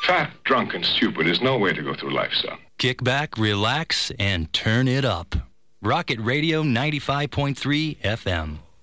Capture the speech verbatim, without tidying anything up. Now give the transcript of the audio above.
Fat, drunk, and stupid is no way to go through life, son. Kick back, relax, and turn it up. Rocket Radio ninety-five point three F M.